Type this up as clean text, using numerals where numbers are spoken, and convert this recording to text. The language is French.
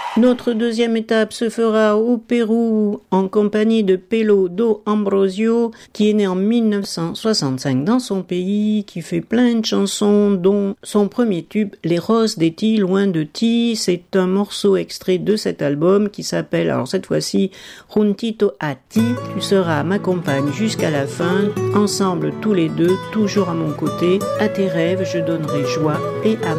Notre deuxième étape se fera au Pérou en compagnie de Pelo do Ambrosio qui est né en 1965 dans son pays, qui fait plein de chansons dont son premier tube Les Roses des Ti, loin de Ti. C'est un morceau extrait de cet album qui s'appelle, alors cette fois-ci, Juntito a Ti. Tu seras ma compagne jusqu'à la fin, ensemble tous les deux, toujours à mon côté. À tes rêves, je donnerai joie et amour.